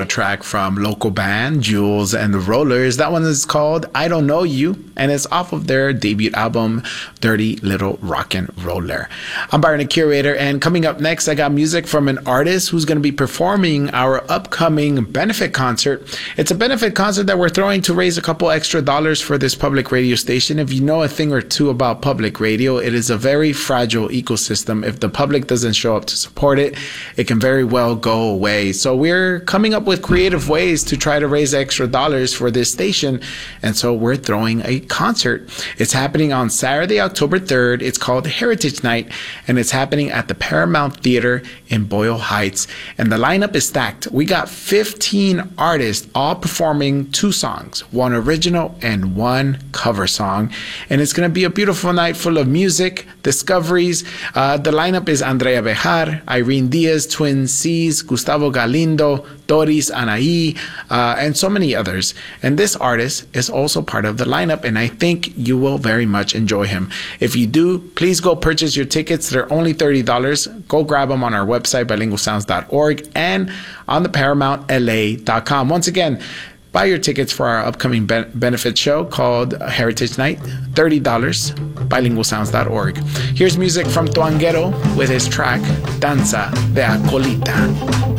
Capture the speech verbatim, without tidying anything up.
track from local band Jules and the Rollers. That one is called I Don't Know You, and it's off of their debut album, Dirty Little Rockin' Roller. I'm Byron, the Curator, and coming up next, I got music from an artist who's going to be performing our upcoming benefit concert. It's a benefit concert that we're throwing to raise a couple extra dollars for this public radio station. If you know a thing or two about public radio, it is a very fragile ecosystem. If the public doesn't show up to support it, it can very well go away. So we're coming up with creative ways to try to raise extra dollars for this station, and so we're throwing a concert. It's happening on Saturday, October third. It's called Heritage Night, and it's happening at the Paramount Theater in Boyle Heights, and the lineup is stacked. We got fifteen artists all performing two songs, one original and one cover song, and it's going to be a beautiful night full of music, discoveries. Uh, the lineup is Andrea Bejar, Irene Diaz, Twin C's, Gustavo Galindo, Doris Anaí, uh, and so many others. And this artist is also part of the lineup, and I think you will very much enjoy him. If you do, please go purchase your tickets. They're only thirty dollars. Go grab them on our website, bilingual sounds dot org, and on the paramount L A dot com. Once again, buy your tickets for our upcoming ben- benefit show called Heritage Night, thirty dollars, bilingual sounds dot org. Here's music from Tuanguero with his track, Danza de Acolita.